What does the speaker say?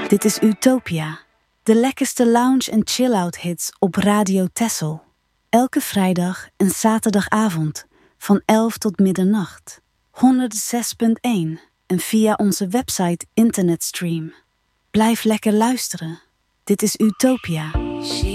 Dit is Utopia, de lekkerste lounge- en chill-out hits op Radio Texel. Elke vrijdag en zaterdagavond van 11 tot middernacht. 106.1 en via onze website internetstream. Blijf lekker luisteren. Dit is Utopia.